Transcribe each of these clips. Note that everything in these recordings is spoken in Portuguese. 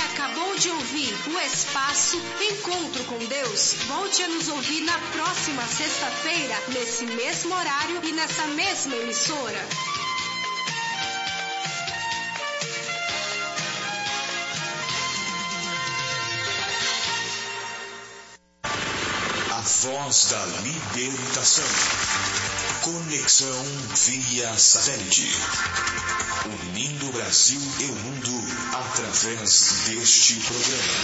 acabou de ouvir o espaço Encontro com Deus. Volte a nos ouvir na próxima sexta-feira, nesse mesmo horário e nessa mesma emissora. A voz da libertação. Conexão via satélite. Unindo o Brasil e o mundo através deste programa.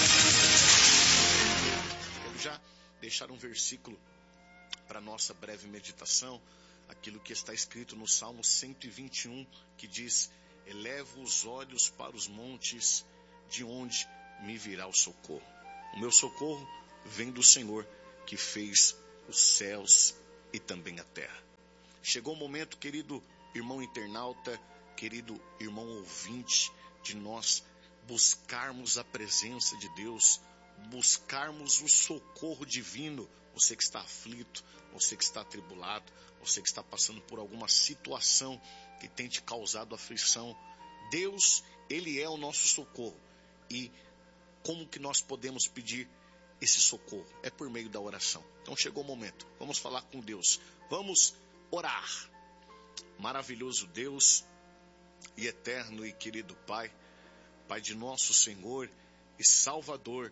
Quero já deixar um versículo para nossa breve meditação, aquilo que está escrito no Salmo 121, que diz: elevo os olhos para os montes, de onde me virá o socorro. O meu socorro vem do Senhor, que fez os céus e também a terra. Chegou o momento, querido irmão internauta, querido irmão ouvinte, de nós buscarmos a presença de Deus, buscarmos o socorro divino. Você que está aflito, você que está atribulado, você que está passando por alguma situação que tem te causado aflição, Deus, Ele é o nosso socorro. E como que nós podemos pedir esse socorro? É por meio da oração. Então chegou o momento, vamos falar com Deus, vamos orar. Maravilhoso Deus e eterno e querido Pai, Pai de nosso Senhor e Salvador,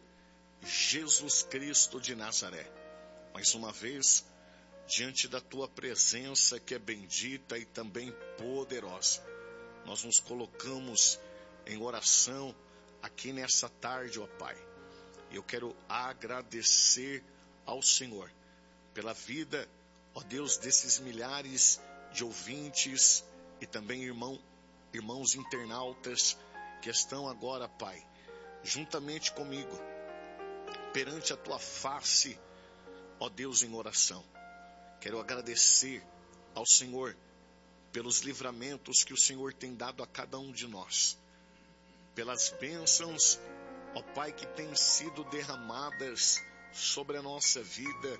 Jesus Cristo de Nazaré, mais uma vez, diante da Tua presença que é bendita e também poderosa, nós nos colocamos em oração aqui nessa tarde, ó Pai. Eu quero agradecer ao Senhor pela vida, ó Deus, desses milhares de ouvintes e também irmãos internautas que estão agora, Pai, juntamente comigo, perante a Tua face, ó Deus, em oração. Quero agradecer ao Senhor pelos livramentos que o Senhor tem dado a cada um de nós, pelas bênçãos, ó Pai, que têm sido derramadas sobre a nossa vida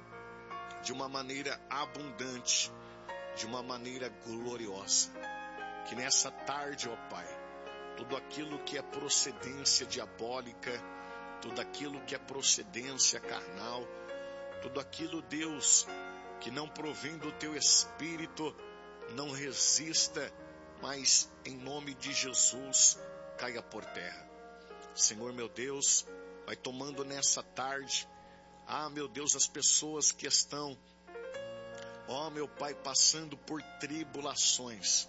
de uma maneira abundante, de uma maneira gloriosa. Que nessa tarde, ó Pai, tudo aquilo que é procedência diabólica, tudo aquilo que é procedência carnal, tudo aquilo, Deus, que não provém do Teu Espírito, não resista, mas em nome de Jesus, caia por terra. Senhor meu Deus, vai tomando nessa tarde, meu Deus, as pessoas que estão, meu Pai, passando por tribulações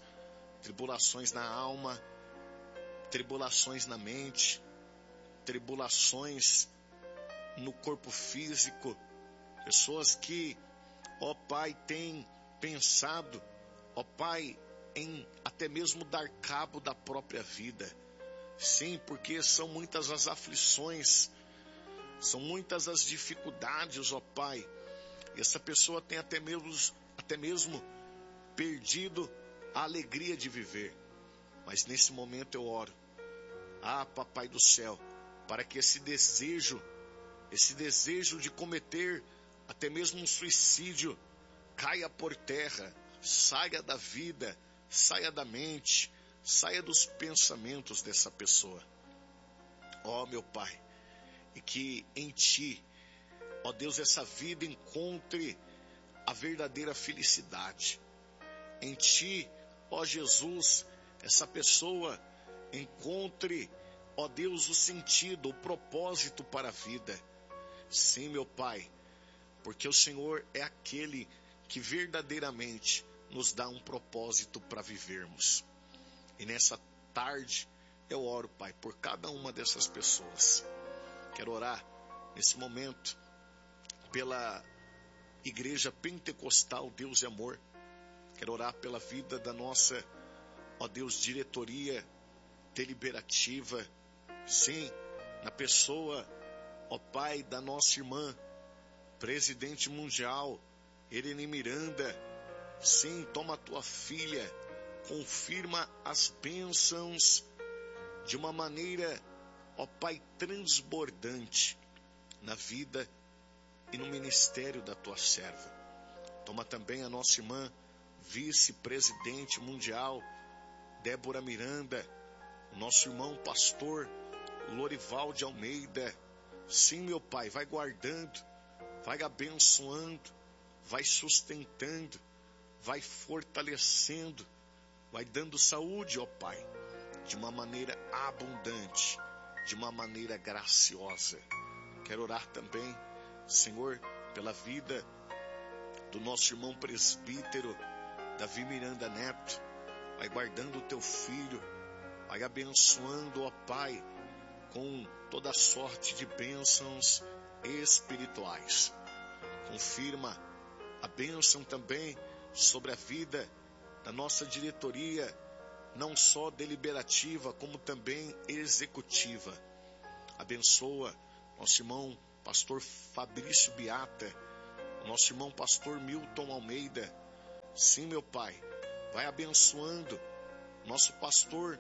na alma, tribulações na mente, tribulações no corpo físico, pessoas que, ó Pai, têm pensado, ó Pai, em até mesmo dar cabo da própria vida. Sim, porque são muitas as aflições, são muitas as dificuldades, ó Pai. E essa pessoa tem até mesmo perdido a alegria de viver. Mas nesse momento eu oro, Papai do céu, para que esse desejo de cometer até mesmo um suicídio, caia por terra, saia da vida, saia da mente, saia dos pensamentos dessa pessoa. Meu Pai, e que em Ti, ó Deus, essa vida encontre a verdadeira felicidade. Em Ti, ó Jesus, essa pessoa encontre, ó Deus, o sentido, o propósito para a vida. Sim, meu Pai, porque o Senhor é aquele que verdadeiramente nos dá um propósito para vivermos. E nessa tarde eu oro, Pai, por cada uma dessas pessoas. Quero orar nesse momento pela Igreja Pentecostal Deus e Amor. Quero orar pela vida da nossa, ó Deus, diretoria deliberativa. Sim, na pessoa, ó Pai, da nossa irmã, presidente mundial, Irene Miranda. Sim, toma a Tua filha, confirma as bênçãos de uma maneira, ó Pai, transbordante na vida e no ministério da Tua serva. Toma também a nossa irmã, vice-presidente mundial, Débora Miranda, o nosso irmão pastor Lorival de Almeida. Sim, meu Pai, vai guardando, vai abençoando, vai sustentando, vai fortalecendo, vai dando saúde, ó Pai, de uma maneira abundante, de uma maneira graciosa. Quero orar também, Senhor, pela vida do nosso irmão presbítero Davi Miranda Neto. Vai guardando o teu filho, vai abençoando, ó Pai, com toda sorte de bênçãos espirituais. Confirma a bênção também sobre a vida da nossa diretoria, não só deliberativa, como também executiva. Abençoa nosso irmão pastor Fabrício Beata, nosso irmão pastor Milton Almeida. Sim, meu Pai, vai abençoando nosso pastor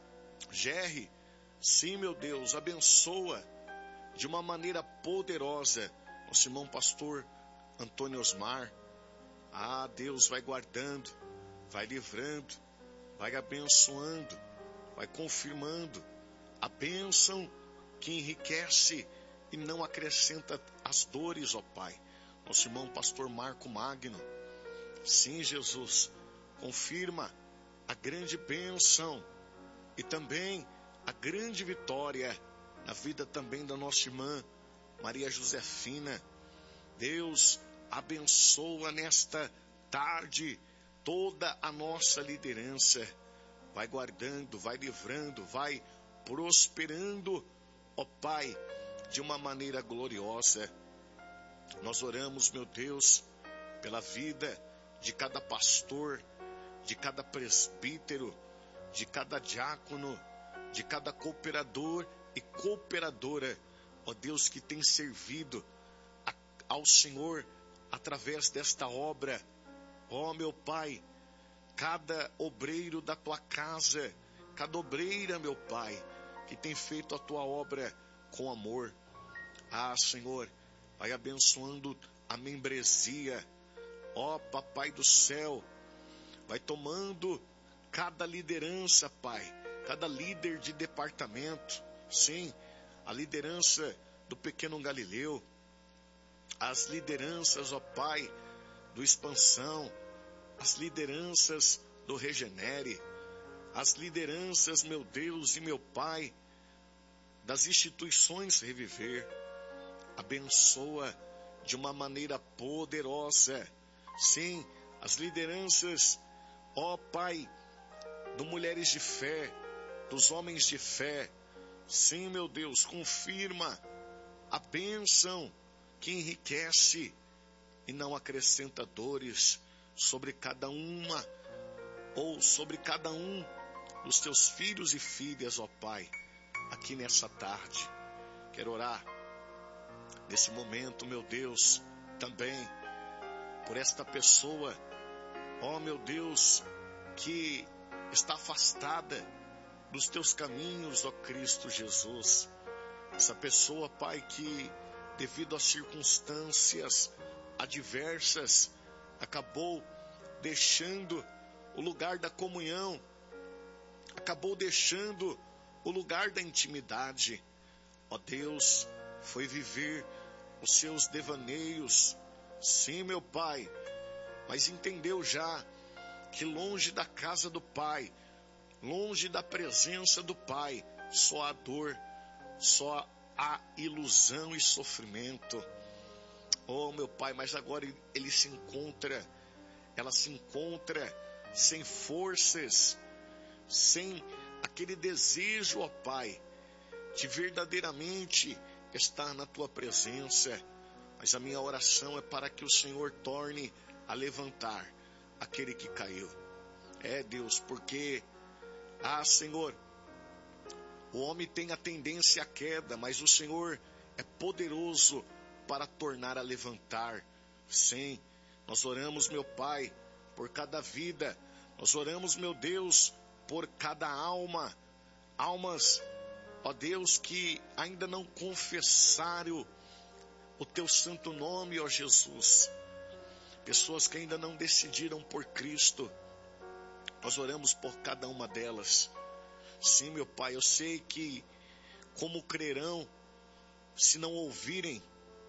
Jerry. Sim, meu Deus, abençoa de uma maneira poderosa nosso irmão pastor Antônio Osmar. Ah, Deus vai guardando, vai livrando, vai abençoando, vai confirmando a bênção que enriquece e não acrescenta as dores, ó Pai. Nosso irmão pastor Marco Magno. Sim, Jesus, confirma a grande bênção e também a grande vitória na vida também da nossa irmã Maria Josefina. Deus abençoa nesta tarde toda a nossa liderança. Vai guardando, vai livrando, vai prosperando, ó Pai, de uma maneira gloriosa. Nós oramos, meu Deus, pela vida de cada pastor, de cada presbítero, de cada diácono, de cada cooperador e cooperadora, ó Deus, que tem servido ao Senhor através desta obra. Ó meu Pai, cada obreiro da tua casa, cada obreira, meu Pai, que tem feito a tua obra com amor. Ah, Senhor, vai abençoando a membresia. Ó Papai do céu, vai tomando cada liderança, Pai, cada líder de departamento. Sim, a liderança do Pequeno Galileu, as lideranças, ó Pai, do Expansão, as lideranças do Regenere, as lideranças, meu Deus e meu Pai, das instituições Reviver. Abençoa de uma maneira poderosa. Sim, as lideranças, ó Pai, do Mulheres de Fé, dos Homens de Fé. Sim, meu Deus, confirma a bênção que enriquece e não acrescenta dores sobre cada uma ou sobre cada um dos teus filhos e filhas, ó Pai, aqui nessa tarde. Quero orar nesse momento, meu Deus, também por esta pessoa, ó meu Deus, que está afastada dos teus caminhos, ó Cristo Jesus. Essa pessoa, Pai, que devido às circunstâncias adversas, acabou deixando o lugar da comunhão, acabou deixando o lugar da intimidade. Ó Deus, foi viver os seus devaneios. Sim, meu Pai, mas entendeu já que longe da casa do Pai, longe da presença do Pai, só há dor, só há ilusão e sofrimento. Oh, meu Pai, mas agora ela se encontra sem forças, sem aquele desejo, ó Pai, de verdadeiramente estar na Tua presença. Mas a minha oração é para que o Senhor torne a levantar aquele que caiu. É, Deus, porque, Senhor, o homem tem a tendência à queda, mas o Senhor é poderoso para tornar a levantar. Sim, nós oramos, meu Pai, por cada vida. Nós oramos, meu Deus, por cada alma. Almas, ó Deus, que ainda não confessaram o Teu santo nome, ó Jesus. Pessoas que ainda não decidiram por Cristo. Nós oramos por cada uma delas. Sim, meu Pai, eu sei que Como crerão se não ouvirem?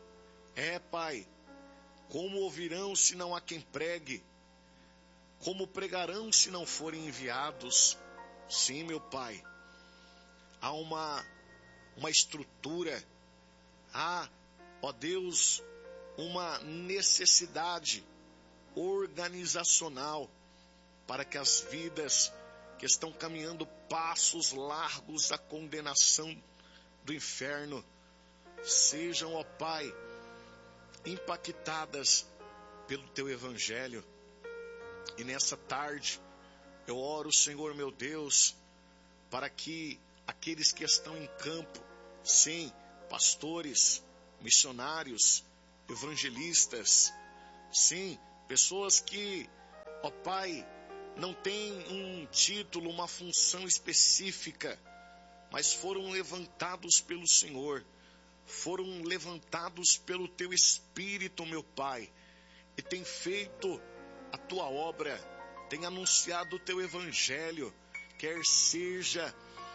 Pai, como ouvirão se não há quem pregue? Como pregarão se não forem enviados? Sim, meu Pai, há uma estrutura, há, ó Deus, uma necessidade organizacional para que as vidas que estão caminhando passos largos à condenação do inferno sejam, ó Pai, impactadas pelo Teu Evangelho. E nessa tarde, eu oro, Senhor meu Deus, para que aqueles que estão em campo, sim, pastores, missionários, evangelistas, sim, pessoas que, ó Pai, não têm um título, uma função específica, mas foram levantados pelo Senhor, foram levantados pelo Teu Espírito, meu Pai, e têm feito a Tua obra, têm anunciado o Teu Evangelho, quer seja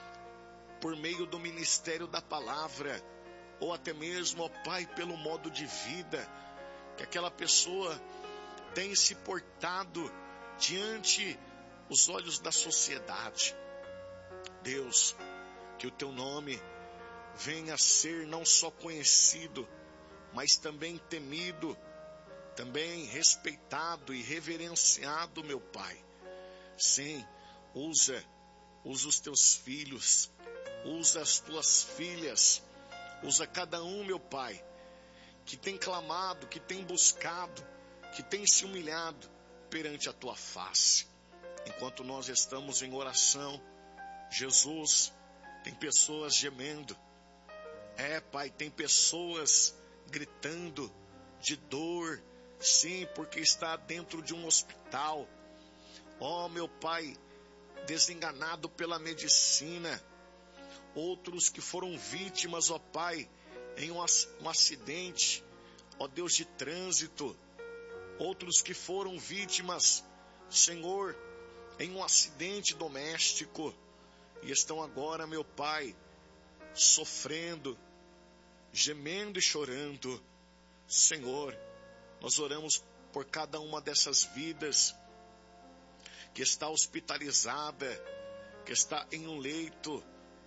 por meio do ministério da palavra, ou até mesmo, ó Pai, pelo modo de vida, que aquela pessoa tem se portado diante os olhos da sociedade. Deus, que o Teu nome venha a ser não só conhecido, mas também temido, também respeitado e reverenciado, meu Pai. Sim, usa os Teus filhos, usa as Tuas filhas, usa cada um, meu Pai, que tem clamado, que tem buscado, que tem se humilhado perante a Tua face. Enquanto nós estamos em oração, Jesus, tem pessoas gemendo. Pai, tem pessoas gritando de dor, sim, porque está dentro de um hospital. Meu Pai, desenganado pela medicina. Outros que foram vítimas, Pai, em um acidente, Deus, de trânsito. Outros que foram vítimas, Senhor, em um acidente doméstico e estão agora, meu Pai, sofrendo, gemendo e chorando. Senhor, nós oramos por cada uma dessas vidas que está hospitalizada, que está em um leito.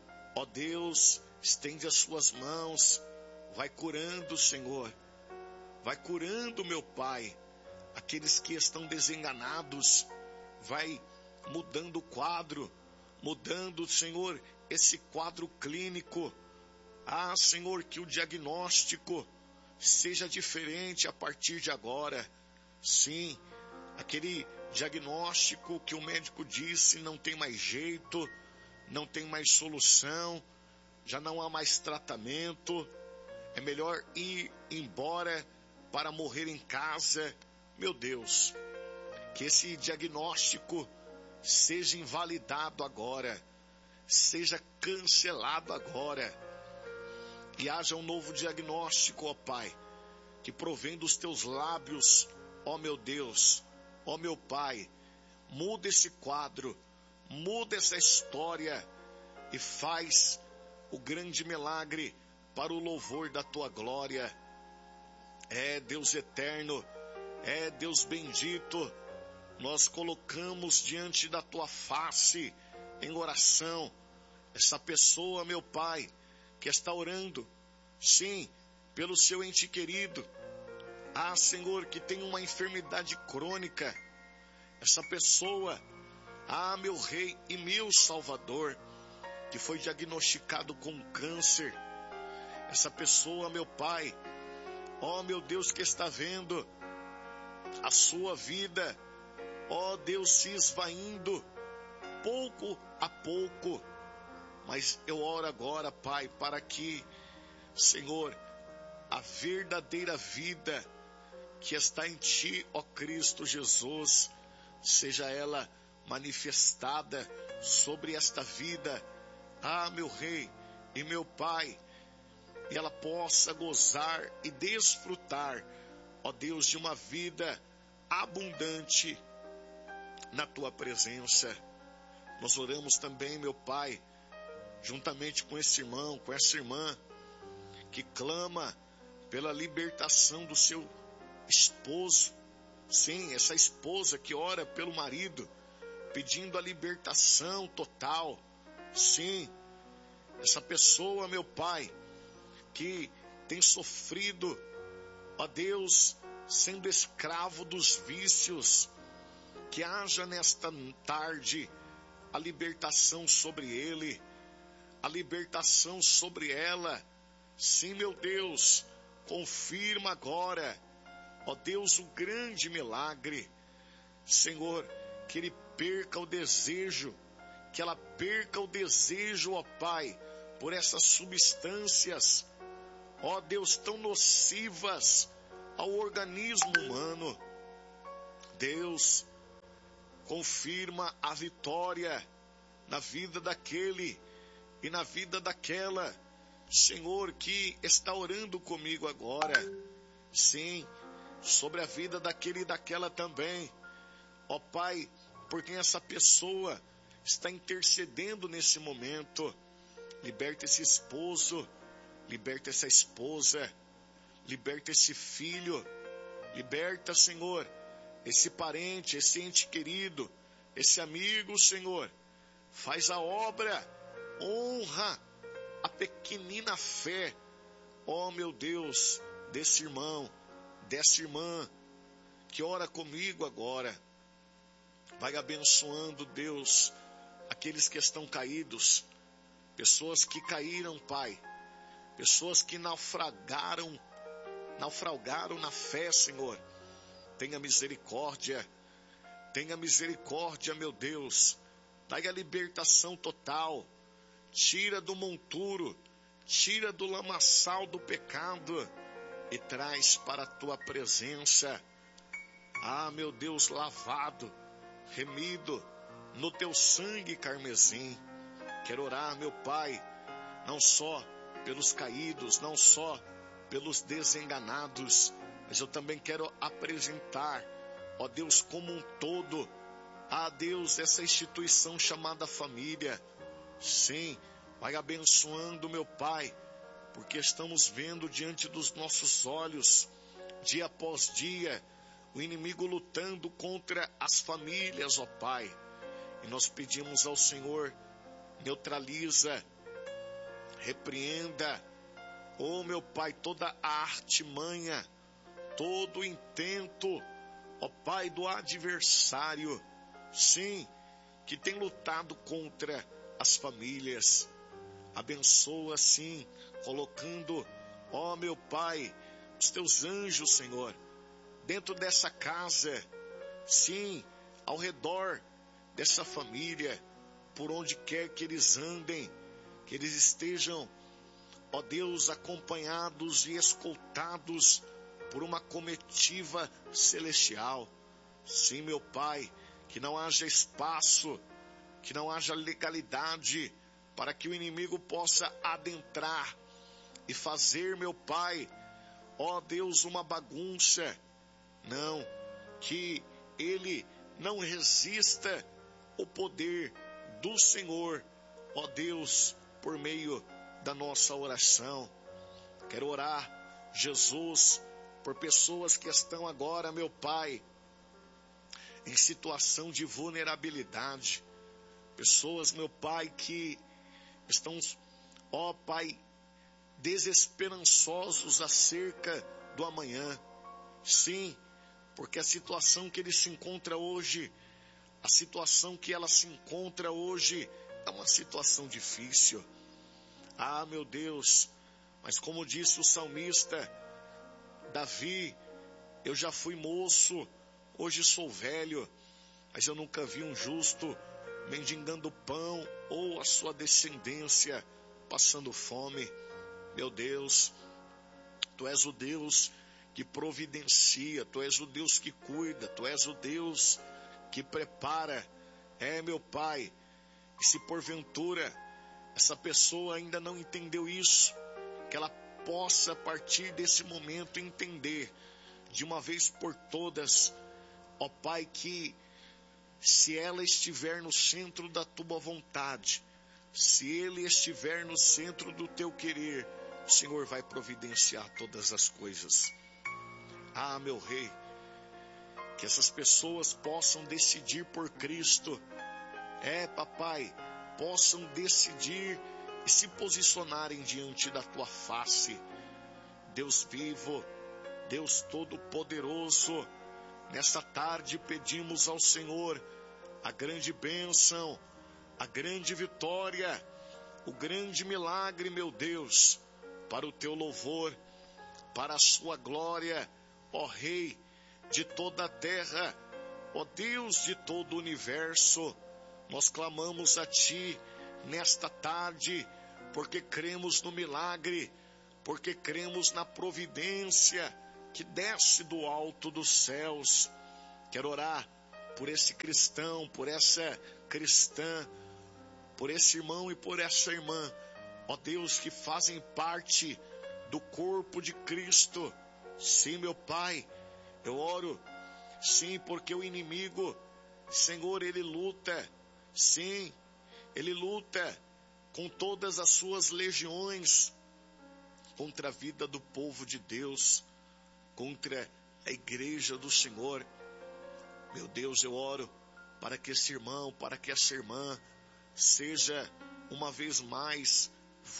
Deus, estende as Suas mãos, vai curando, Senhor, vai curando, meu Pai, aqueles que estão desenganados, vai mudando o quadro, mudando, Senhor, esse quadro clínico. Senhor, que o diagnóstico seja diferente a partir de agora. Sim, aquele diagnóstico que o médico disse não tem mais jeito, não tem mais solução, já não há mais tratamento, é melhor ir embora para morrer em casa. Meu Deus, que esse diagnóstico seja invalidado agora, seja cancelado agora, e haja um novo diagnóstico, ó Pai, que provém dos Teus lábios, ó meu Deus, ó meu Pai. Muda esse quadro, muda essa história e faz o grande milagre para o louvor da Tua glória. Deus eterno, Deus bendito, nós colocamos diante da Tua face, em oração, essa pessoa, meu Pai, que está orando, sim, pelo seu ente querido. Senhor, que tem uma enfermidade crônica. Essa pessoa, meu Rei e meu Salvador, que foi diagnosticado com câncer. Essa pessoa, meu Pai, meu Deus, que está vendo a sua vida, Deus, se esvaindo pouco a pouco. Mas eu oro agora, Pai, para que, Senhor, a verdadeira vida que está em Ti, ó Cristo Jesus, seja ela manifestada sobre esta vida, meu Rei e meu Pai, e ela possa gozar e desfrutar, ó Deus, de uma vida abundante na Tua presença. Nós oramos também, meu Pai, juntamente com esse irmão, com essa irmã, que clama pela libertação do seu esposo. Sim, essa esposa que ora pelo marido, pedindo a libertação total. Sim, essa pessoa, meu Pai, que tem sofrido, ó Deus, sendo escravo dos vícios, que haja nesta tarde a libertação sobre ele, a libertação sobre ela. Sim, meu Deus, confirma agora, ó Deus, o grande milagre. Senhor, que ele perca o desejo, que ela perca o desejo, ó Pai, por essas substâncias, ó Deus, tão nocivas ao organismo humano. Deus, confirma a vitória na vida daquele e na vida daquela, Senhor, que está orando comigo agora. Sim, sobre a vida daquele e daquela também. Ó Pai, por quem essa pessoa está intercedendo nesse momento. Liberta esse esposo, liberta essa esposa, liberta esse filho, liberta, Senhor, esse parente, esse ente querido, esse amigo, Senhor. Faz a obra, honra a pequenina fé, ó meu Deus, desse irmão, dessa irmã, que ora comigo agora. Vai abençoando, Deus, aqueles que estão caídos, pessoas que caíram, Pai, pessoas que naufragaram na fé, Senhor. Tenha misericórdia, meu Deus. Dai a libertação total. Tira do monturo, tira do lamaçal do pecado e traz para a tua presença. Ah, meu Deus, lavado, remido no teu sangue carmesim. Quero orar, meu Pai, não só pelos caídos, não só pelos desenganados, mas eu também quero apresentar, ó Deus, como um todo, a Deus, essa instituição chamada família. Sim, vai abençoando, meu Pai, porque estamos vendo diante dos nossos olhos, dia após dia, o inimigo lutando contra as famílias, ó Pai. E nós pedimos ao Senhor, neutraliza, repreenda, ó meu Pai, toda a artimanha, todo o intento, ó Pai, do adversário, sim, que tem lutado contra as famílias. Abençoa, sim, colocando, ó meu Pai, os teus anjos, Senhor, dentro dessa casa, sim, ao redor dessa família, por onde quer que eles andem, que eles estejam, ó Deus, acompanhados e escoltados por uma comitiva celestial. Sim, meu Pai, que não haja espaço, que não haja legalidade para que o inimigo possa adentrar e fazer, meu Pai, ó Deus, uma bagunça. Não, que ele não resista o poder do Senhor, ó Deus, por meio da nossa oração. Quero orar, Jesus, por pessoas que estão agora, meu Pai, em situação de vulnerabilidade. Pessoas, meu Pai, que estão, ó Pai, desesperançosos acerca do amanhã. Sim, porque a situação que ele se encontra hoje, a situação que ela se encontra hoje, é uma situação difícil. Ah, meu Deus, mas como disse o salmista Davi, eu já fui moço, hoje sou velho, mas eu nunca vi um justo mendigando pão ou a sua descendência passando fome. Meu Deus, Tu és o Deus que providencia, Tu és o Deus que cuida, Tu és o Deus que prepara. É, meu Pai, e se porventura essa pessoa ainda não entendeu isso, que ela possa a partir desse momento entender de uma vez por todas, ó Pai, que se ela estiver no centro da Tua vontade, se ele estiver no centro do teu querer, o Senhor vai providenciar todas as coisas. Ah, meu Rei, que essas pessoas possam decidir por Cristo. Papai, possam decidir e se posicionarem diante da tua face. Deus vivo, Deus Todo-Poderoso, nesta tarde pedimos ao Senhor a grande bênção, a grande vitória, o grande milagre, meu Deus, para o teu louvor, para a sua glória, ó Rei de toda a terra, ó Deus de todo o universo. Nós clamamos a Ti nesta tarde, porque cremos no milagre, porque cremos na providência que desce do alto dos céus. Quero orar por esse cristão, por essa cristã, por esse irmão e por essa irmã, ó Deus, que fazem parte do corpo de Cristo. Sim, meu Pai, eu oro, sim, porque o inimigo, Senhor, ele luta, sim, ele luta com todas as suas legiões contra a vida do povo de Deus, contra a igreja do Senhor. Meu Deus, eu oro para que esse irmão, para que essa irmã seja uma vez mais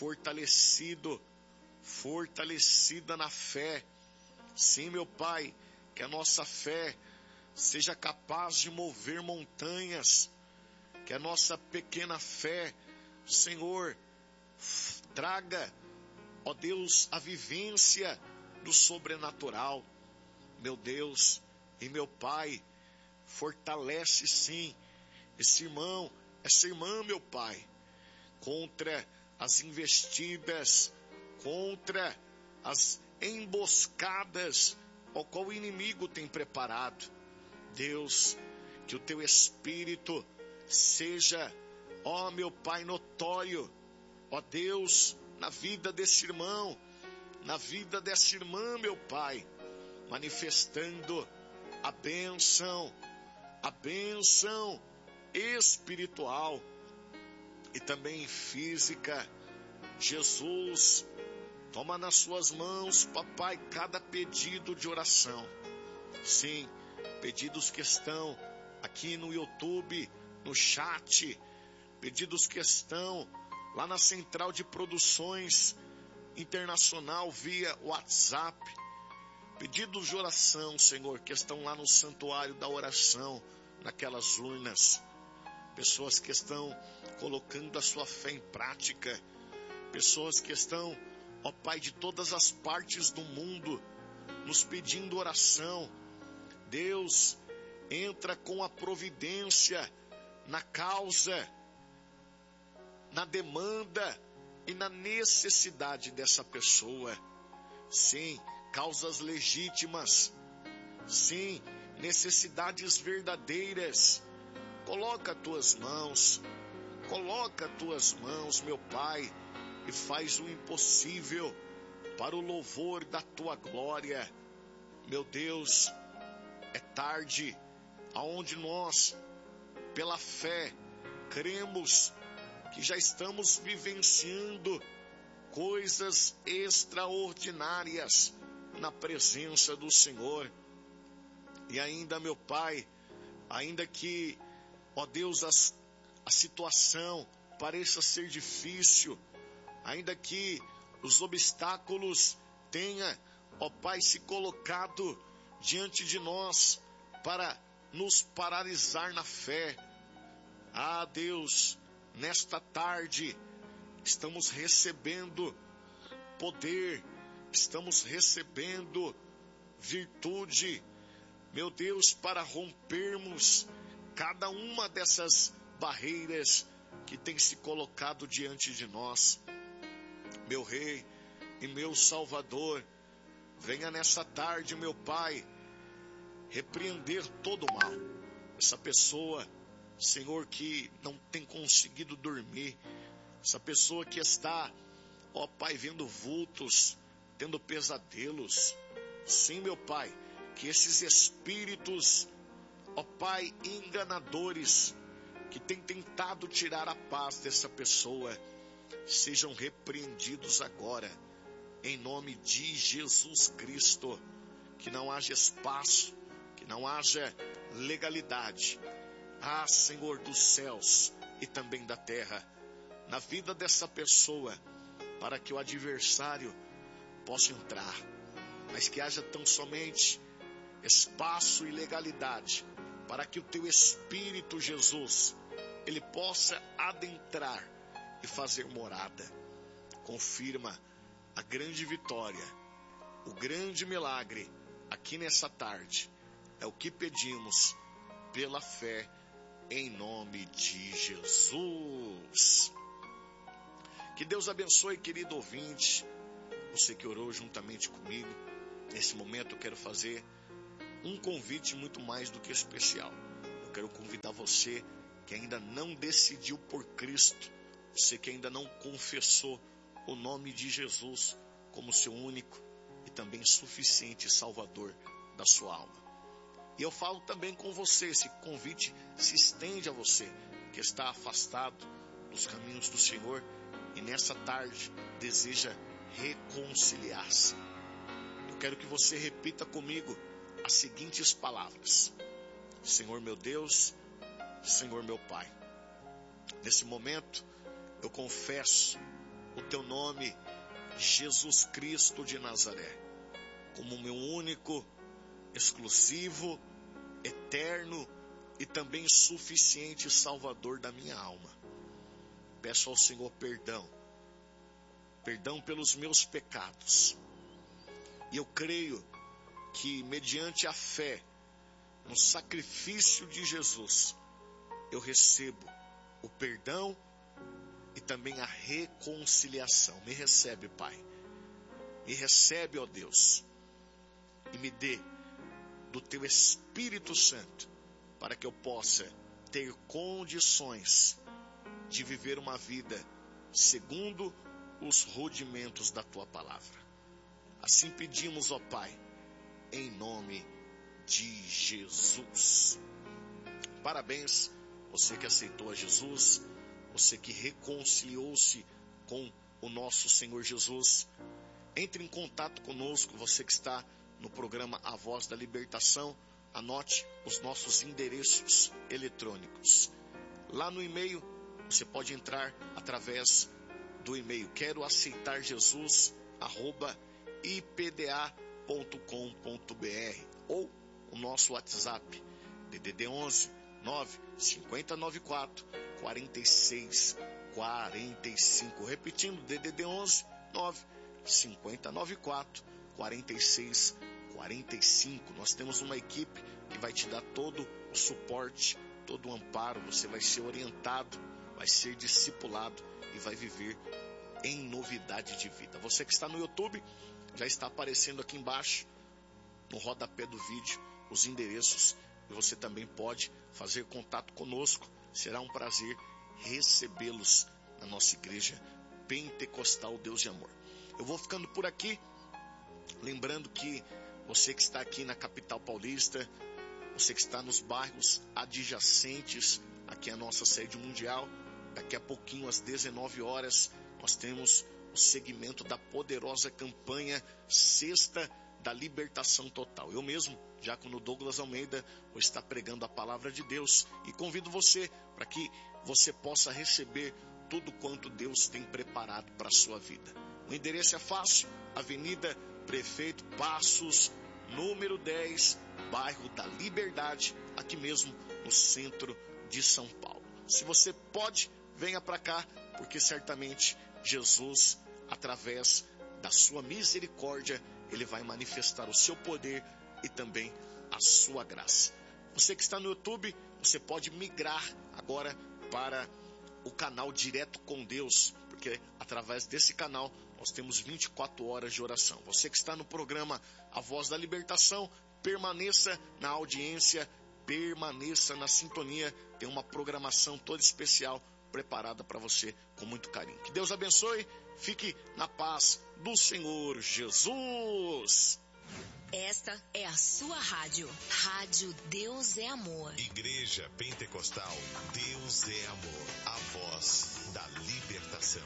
fortalecida na fé. Sim, meu Pai, que a nossa fé seja capaz de mover montanhas, que a nossa pequena fé, Senhor, traga, ó Deus, a vivência do sobrenatural. Meu Deus e meu Pai, fortalece sim esse irmão, essa irmã, meu Pai, contra as investidas, contra as emboscadas ao qual o inimigo tem preparado. Deus, que o teu Espírito seja, ó meu Pai, notório, ó Deus, na vida desse irmão, na vida dessa irmã, meu Pai, manifestando a bênção espiritual e também física. Jesus, toma nas suas mãos, papai, cada pedido de oração. Sim, pedidos que estão aqui no YouTube, no chat, pedidos que estão lá na central de produções internacional via WhatsApp, pedidos de oração, Senhor, que estão lá no santuário da oração, naquelas urnas, pessoas que estão colocando a sua fé em prática, pessoas que estão, ó Pai, de todas as partes do mundo, nos pedindo oração. Deus, entra com a providência na causa, na demanda e na necessidade dessa pessoa. Sim, causas legítimas. Sim, necessidades verdadeiras. Coloca as tuas mãos, meu Pai, e faz o impossível para o louvor da tua glória. Meu Deus, é tarde aonde nós, pela fé, cremos que já estamos vivenciando coisas extraordinárias na presença do Senhor. E ainda, meu Pai, ainda que, ó Deus, a situação pareça ser difícil, ainda que os obstáculos tenham, ó Pai, se colocado diante de nós para nos paralisar na fé. Ah, Deus, nesta tarde estamos recebendo poder, estamos recebendo virtude, meu Deus, para rompermos cada uma dessas barreiras que tem se colocado diante de nós. Meu Rei e meu Salvador, venha nessa tarde, meu Pai, repreender todo o mal. Essa pessoa, Senhor, que não tem conseguido dormir, essa pessoa que está, ó Pai, vendo vultos, tendo pesadelos. Sim, meu Pai, que esses espíritos, ó Pai, enganadores, que tem tentado tirar a paz dessa pessoa, sejam repreendidos agora, em nome de Jesus Cristo. Que não haja espaço, que não haja legalidade, Senhor dos céus e também da terra, na vida dessa pessoa, para que o adversário possa entrar, mas que haja tão somente espaço e legalidade, para que o teu Espírito, Jesus, ele possa adentrar e fazer morada. Confirma a grande vitória, o grande milagre aqui nessa tarde. É o que pedimos pela fé, em nome de Jesus. Que Deus abençoe, querido ouvinte, você que orou juntamente comigo. Nesse momento eu quero fazer um convite muito mais do que especial. Eu quero convidar você que ainda não decidiu por Cristo, você que ainda não confessou o nome de Jesus como seu único e também suficiente Salvador da sua alma. E eu falo também com você, esse convite se estende a você que está afastado dos caminhos do Senhor e nessa tarde deseja reconciliar-se. Eu quero que você repita comigo as seguintes palavras: Senhor meu Deus, Senhor meu Pai, nesse momento eu confesso o teu nome, Jesus Cristo de Nazaré, como meu único, exclusivo, eterno e também suficiente Salvador da minha alma. Peço ao Senhor perdão pelos meus pecados. E eu creio que mediante a fé no sacrifício de Jesus, eu recebo o perdão e também a reconciliação. Me recebe, Pai. Me recebe, ó Deus, e me dê do teu Espírito Santo, para que eu possa ter condições de viver uma vida segundo os rudimentos da tua palavra. Assim pedimos, ó Pai, em nome de Jesus. Parabéns, você que aceitou a Jesus, você que reconciliou-se com o nosso Senhor Jesus. Entre em contato conosco, você que está no programa A Voz da Libertação, anote os nossos endereços eletrônicos. Lá no e-mail, você pode entrar através do e-mail quero aceitar Jesus @ipda.com.br ou o nosso WhatsApp DDD 11 95094 4645. Repetindo, DDD 11 95094 4645. Nós temos uma equipe que vai te dar todo o suporte, todo o amparo. Você vai ser orientado, vai ser discipulado e vai viver em novidade de vida. Você que está no YouTube, já está aparecendo aqui embaixo, no rodapé do vídeo, os endereços, e você também pode fazer contato conosco. Será um prazer recebê-los na nossa igreja pentecostal Deus de Amor. Eu vou ficando por aqui, lembrando que você que está aqui na capital paulista, você que está nos bairros adjacentes aqui à nossa sede mundial, daqui a pouquinho às 19 horas, nós temos o segmento da poderosa campanha Sexta da Libertação Total. Eu mesmo, Diácono Douglas Almeida, vou estar pregando a palavra de Deus e convido você para que você possa receber tudo quanto Deus tem preparado para a sua vida. O endereço é fácil, Avenida Prefeito Passos, número 10, bairro da Liberdade, aqui mesmo no centro de São Paulo. Se você pode, venha para cá, porque certamente Jesus, através da sua misericórdia, ele vai manifestar o seu poder e também a sua graça. Você que está no YouTube, você pode migrar agora para o canal Direto com Deus, porque através desse canal nós temos 24 horas de oração. Você que está no programa A Voz da Libertação, permaneça na audiência, permaneça na sintonia, tem uma programação toda especial preparada para você com muito carinho. Que Deus abençoe, fique na paz do Senhor Jesus. Esta é a sua rádio. Rádio Deus é Amor. Igreja Pentecostal Deus é Amor. A voz da libertação.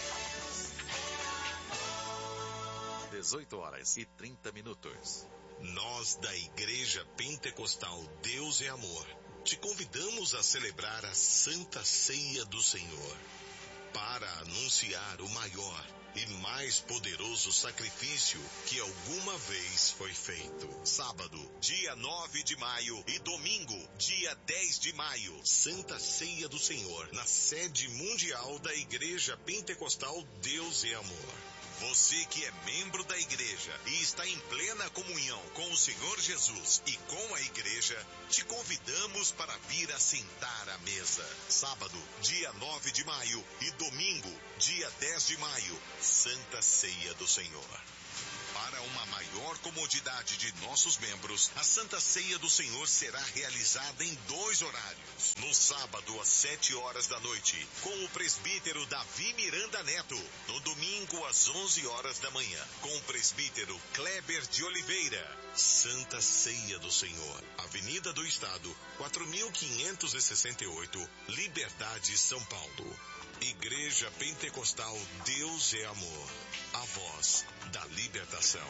18h30. Nós da Igreja Pentecostal Deus é Amor te convidamos a celebrar a Santa Ceia do Senhor para anunciar o maior e mais poderoso sacrifício que alguma vez foi feito. Sábado, dia 9 de maio e domingo, dia 10 de maio, Santa Ceia do Senhor, na sede mundial da Igreja Pentecostal Deus é Amor. Você que é membro da igreja e está em plena comunhão com o Senhor Jesus e com a igreja, te convidamos para vir assentar à mesa. Sábado, dia 9 de maio e domingo, dia 10 de maio, Santa Ceia do Senhor. Para uma maior comodidade de nossos membros, a Santa Ceia do Senhor será realizada em 2 horários. No sábado, às 7 horas da noite, com o presbítero Davi Miranda Neto. No domingo, às 11 horas da manhã, com o presbítero Kleber de Oliveira. Santa Ceia do Senhor. Avenida do Estado, 4568, Liberdade, São Paulo. Igreja Pentecostal Deus é Amor. A voz da libertação.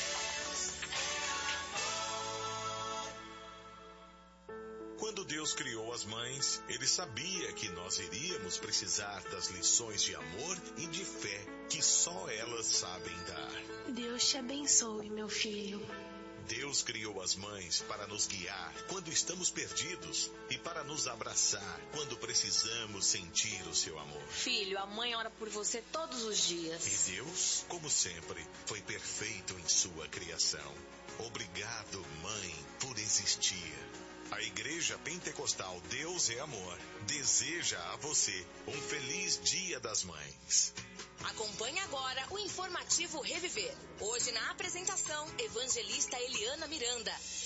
Quando Deus criou as mães, Ele sabia que nós iríamos precisar das lições de amor e de fé que só elas sabem dar. Deus te abençoe, meu filho. Deus criou as mães para nos guiar quando estamos perdidos e para nos abraçar quando precisamos sentir o seu amor. Filho, a mãe ora por você todos os dias. E Deus, como sempre, foi perfeito em sua criação. Obrigado, mãe, por existir. A Igreja Pentecostal Deus é Amor deseja a você um feliz Dia das Mães. Acompanhe agora o informativo Reviver. Hoje na apresentação, evangelista Eliana Miranda.